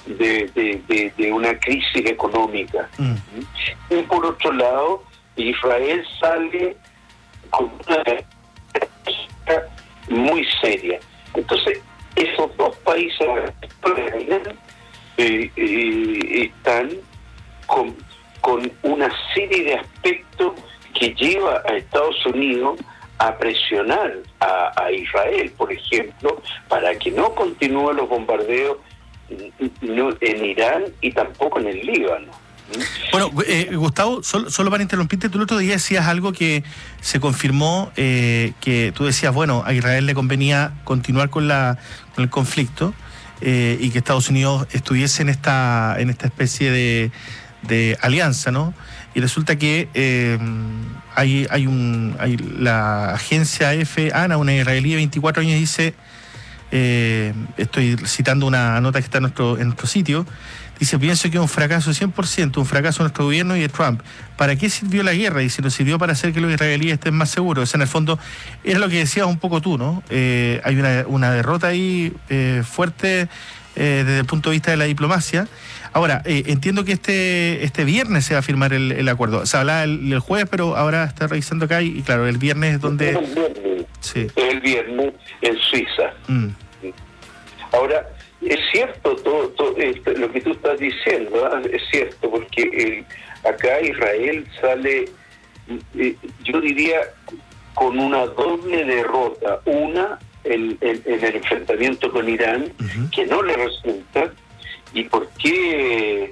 de una crisis económica. Y por otro lado, Israel sale con una muy seria. Entonces, esos dos países están con una serie de aspectos que lleva a Estados Unidos a presionar a Israel, por ejemplo, para que no continúen los bombardeos en Irán y tampoco en el Líbano. Bueno, Gustavo, solo para interrumpirte, tú el otro día decías algo que se confirmó, que tú decías, bueno, a Israel le convenía continuar con el conflicto y que Estados Unidos estuviese en esta especie de alianza, ¿no? Y resulta que hay la agencia ANA, una israelí de 24 años, dice, estoy citando una nota que está en nuestro sitio, dice: pienso que es un fracaso 100%, un fracaso de nuestro gobierno y de Trump. ¿Para qué sirvió la guerra? Y si no sirvió para hacer que los israelíes estén más seguros. O sea, en el fondo, era lo que decías un poco tú, ¿no? Hay una derrota ahí fuerte desde el punto de vista de la diplomacia. Ahora, entiendo que este viernes se va a firmar el acuerdo. Se hablaba el jueves, pero ahora está revisando acá y claro, el viernes es donde... El viernes en Suiza. Ahora, es cierto todo lo que tú estás diciendo, es cierto, porque acá Israel sale, yo diría, con una doble derrota. Una, en el enfrentamiento con Irán, que no le resulta. ¿Y por qué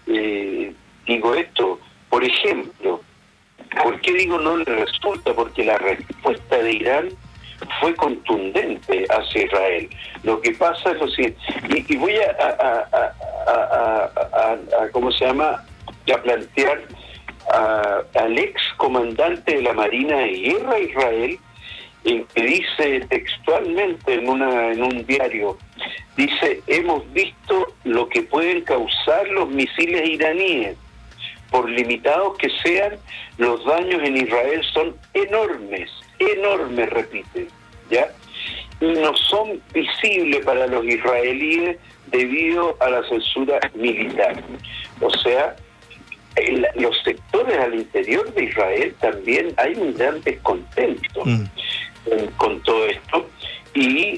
digo esto? Por ejemplo, ¿por qué digo no le resulta? Porque la respuesta de Irán fue contundente hacia Israel. Lo que pasa es lo siguiente, y voy a ¿cómo se llama?, a plantear al ex comandante de la Marina de Guerra de Israel, que dice textualmente en un diario, dice: hemos visto lo que pueden causar los misiles iraníes. Por limitados que sean, los daños en Israel son enormes, repite, ¿ya? Y no son visibles para los israelíes debido a la censura militar. O sea, los sectores al interior de Israel también hay un gran descontento con todo esto. Y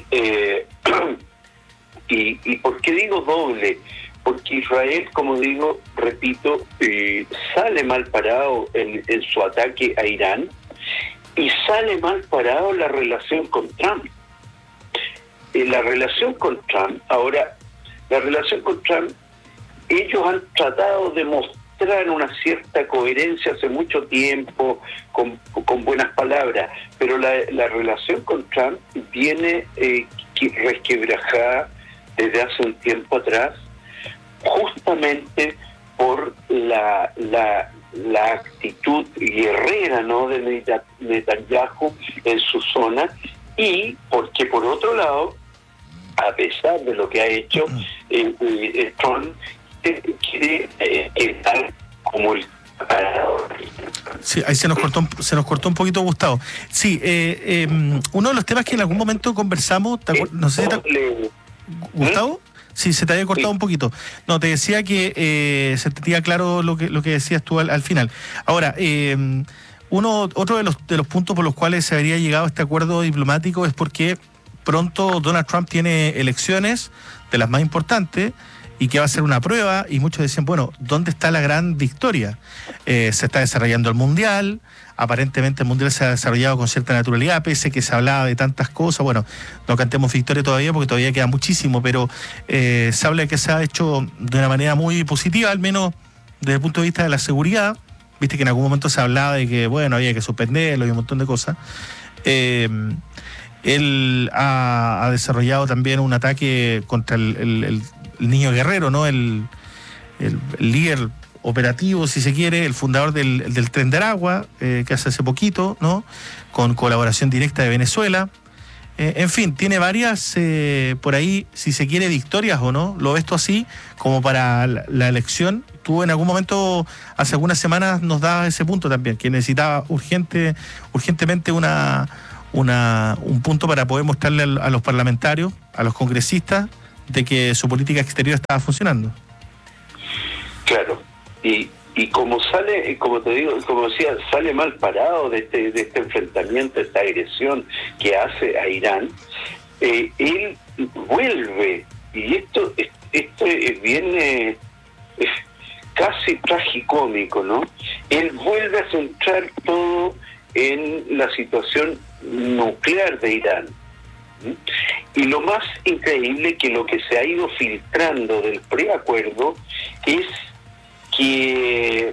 ¿por qué digo doble? Porque Israel, como digo, repito, sale mal parado en su ataque a Irán, y sale mal parado la relación con Trump. La relación con Trump, ellos han tratado de mostrar una cierta coherencia hace mucho tiempo, con buenas palabras, pero la relación con Trump viene resquebrajada desde hace un tiempo atrás, justamente por la actitud guerrera, ¿no?, de Netanyahu en su zona, y porque por otro lado, a pesar de lo que ha hecho Trump, quiere estar como el parador. Sí, ahí se nos cortó un poquito, Gustavo. Sí, uno de los temas que en algún momento conversamos, no sé si Gustavo, sí, se te había cortado un poquito. No, te decía que se te tenía claro lo que decías tú al final. Ahora, otro de los puntos por los cuales se habría llegado a este acuerdo diplomático es porque pronto Donald Trump tiene elecciones, de las más importantes, y que va a ser una prueba, y muchos decían, bueno, ¿dónde está la gran victoria? Se está desarrollando el Mundial, aparentemente el Mundial se ha desarrollado con cierta naturalidad, pese que se hablaba de tantas cosas. Bueno, no cantemos victoria todavía porque todavía queda muchísimo, pero se habla de que se ha hecho de una manera muy positiva, al menos desde el punto de vista de la seguridad. Viste que en algún momento se hablaba de que, bueno, había que suspenderlo y un montón de cosas. Él ha desarrollado también un ataque contra el niño guerrero, ¿no? El líder operativo, si se quiere, el fundador del Tren de Aragua, que hace poquito, ¿no?, con colaboración directa de Venezuela. En fin, tiene varias, por ahí, si se quiere, victorias o no. ¿Lo ves tú así, como para la elección? Tú en algún momento, hace algunas semanas, nos dabas ese punto también, que necesitaba urgentemente un punto para poder mostrarle a los parlamentarios, a los congresistas, de que su política exterior estaba funcionando. Claro, y como sale, como te digo, como decía, sale mal parado de este enfrentamiento, esta agresión que hace a Irán, él vuelve, y esto viene casi tragicómico, ¿no? Él vuelve a centrar todo en la situación nuclear de Irán. Y lo más increíble que lo que se ha ido filtrando del preacuerdo es que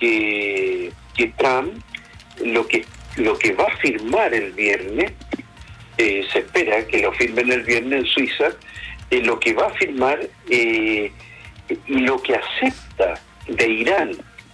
Trump lo que va a firmar el viernes, se espera que lo firmen el viernes en Suiza, lo que va a firmar y lo que acepta de Irán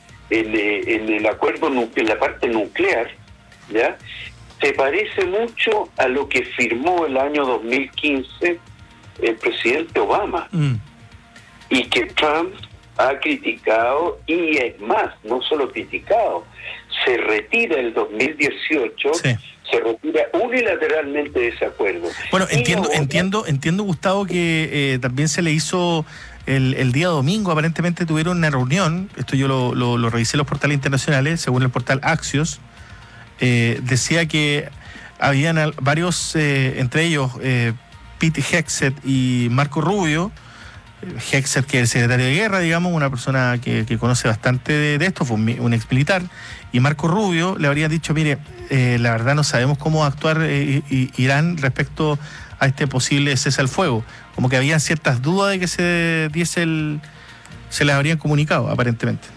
en el acuerdo, en la parte nuclear, ¿ya?, se parece mucho a lo que firmó el año 2015 el presidente Obama, y que Trump ha criticado, y es más, no solo criticado, se retira el 2018, sí. Se retira unilateralmente de ese acuerdo. Bueno, entiendo, Gustavo, que también se le hizo el día domingo, aparentemente tuvieron una reunión, esto yo lo revisé en los portales internacionales, según el portal Axios, decía que habían varios, entre ellos Pete Hegseth y Marco Rubio. Hegseth, que es el secretario de guerra, digamos, una persona que conoce bastante de esto, fue un ex militar, y Marco Rubio le habría dicho, mire, la verdad no sabemos cómo actuar Irán respecto a este posible cese al fuego, como que habían ciertas dudas de que se les habrían comunicado, aparentemente.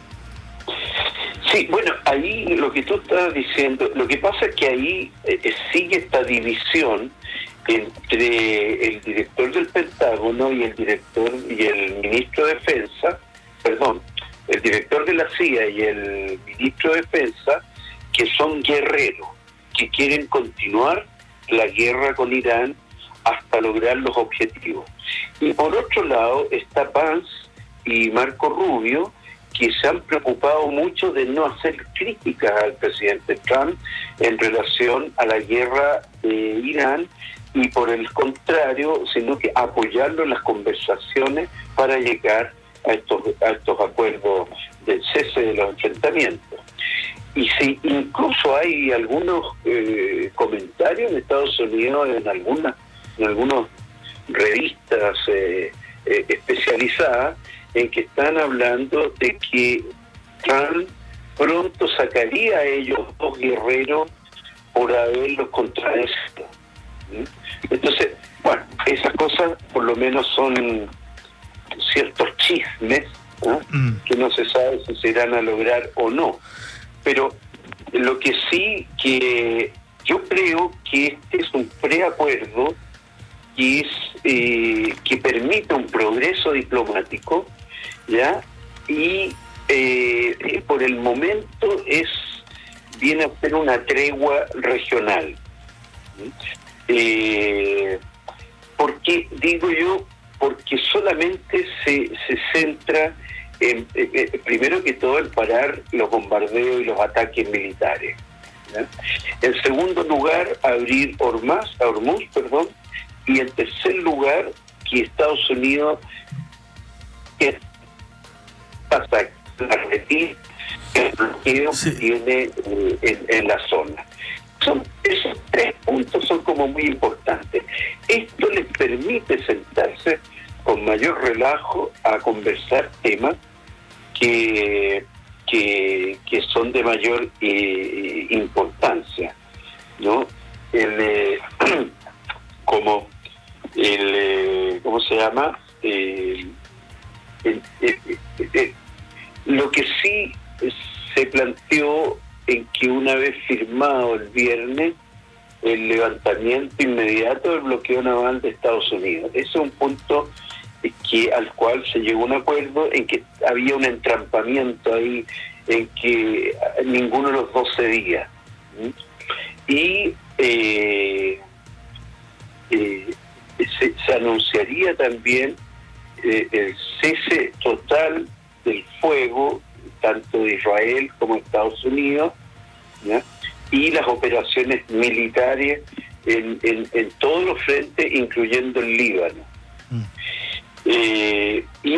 Sí, bueno, ahí lo que tú estás diciendo, lo que pasa es que ahí sigue esta división entre el director del Pentágono y el ministro de Defensa, el director de la CIA y el ministro de Defensa, que son guerreros, que quieren continuar la guerra con Irán hasta lograr los objetivos. Y por otro lado está Vance y Marco Rubio, que se han preocupado mucho de no hacer críticas al presidente Trump en relación a la guerra de Irán, y por el contrario, sino que apoyarlo en las conversaciones para llegar a estos acuerdos del cese de los enfrentamientos. Y si incluso hay algunos comentarios en Estados Unidos, en algunas revistas especializadas, en que están hablando de que Trump pronto sacaría a ellos dos guerreros por haberlos contradecido. Entonces, bueno, esas cosas por lo menos son ciertos chismes, ¿no? Que no se sabe si se irán a lograr o no. Pero lo que sí, que yo creo que este es un preacuerdo que permite un progreso diplomático, ¿ya? Y por el momento viene a ser una tregua regional. Porque, digo yo, porque solamente se centra en, primero que todo, en parar los bombardeos y los ataques militares, ¿ya? En segundo lugar, abrir Hormuz, y en tercer lugar, que Estados Unidos pasa a repetir el bloqueo que tiene en la zona. Esos tres puntos son como muy importantes. Esto les permite sentarse con mayor relajo a conversar temas que son de mayor importancia, ¿no? ¿Cómo se llama? Lo que sí se planteó en que una vez firmado el viernes el levantamiento inmediato del bloqueo naval de Estados Unidos. Ese es un punto al cual se llegó a un acuerdo, en que había un entrampamiento ahí, en que ninguno de los dos cedía. Y se anunciaría también el cese total del fuego, tanto de Israel como de Estados Unidos, ¿ya? Y las operaciones militares en todos los frentes, incluyendo el Líbano. y